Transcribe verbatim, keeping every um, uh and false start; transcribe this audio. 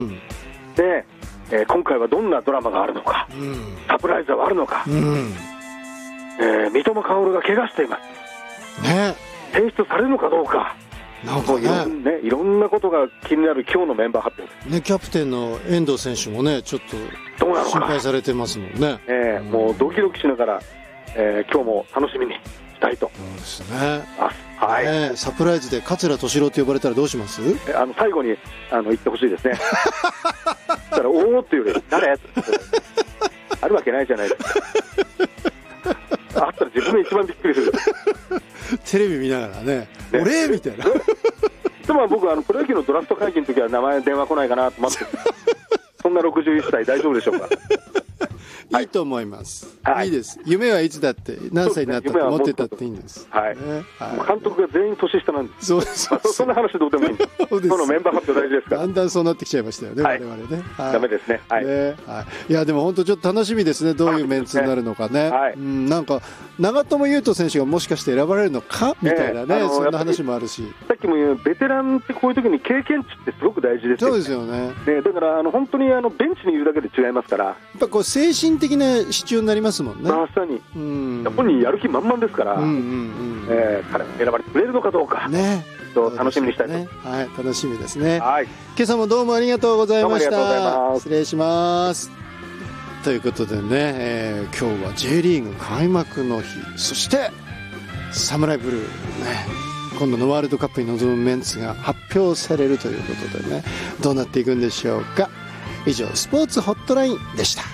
うん、 で、えー、今回はどんなドラマがあるのか、 うん、 サプライズはあるのか、 うん、 えー、三笘薫が怪我していますね、 選出されるのかどうか、 なんかね, いろんねいろんなことが気になる今日のメンバー発表です、 ね、キャプテンの遠藤選手もねちょっとどうなのか心配されてますもんね、 えー、もうドキドキしながら、えー、今日も楽しみにしたいと。 そうですね、 はい、 ね、サプライズで桂敏郎と呼ばれたらどうします？ えあの最後にあの言ってほしいですねそしたらおーっていうより誰ってあるわけないじゃないですかあったら自分で一番びっくりするテレビ見ながらね、ね、俺みたいなでも僕あのプロ野球のドラフト会議の時は名前電話来ないかなと待ってそんなろくじゅういっさい大丈夫でしょうかいいと思います、 はい、 いいです。夢はいつだって何歳になったって思ってたっていいんです、 はいね、はい、 監督が全員年下なんです。 そうそうそう、 そんな話どうでもいいんです。そうです、そのメンバー発表大事ですから。 だんだんそうなってきちゃいましたよね、 はい、 我々ね、はい、 ダメですね、はい、 ね、はい、いやでも本当ちょっと楽しみですね、どういうメンツになるのかね、 はい、 うん、なんか長友佑都選手がもしかして選ばれるのかみたいなね、えー、そんな話もあるし、 さっきも言うベテランってこういう時に経験値ってすごく大事ですよね。 そうですよね。 ね、だからあの本当にあのベンチにいるだけで違いますから、やっぱこう精神的な支柱になりますもんね。 まさに、 うん、 本人やる気満々ですから、うんうんうん、えー、彼が選ばれてくれるのかどうか、ね、楽しみにしたいと、ね、 はい、楽しみですね。 はい、 今朝もどうもありがとうございました。 どうもありがとうございます。 失礼します。ということでね、えー、今日は J リーグ開幕の日、そしてサムライブルーね、今度のワールドカップに臨むメンツが発表されるということでね、どうなっていくんでしょうか。以上スポーツホットラインでした。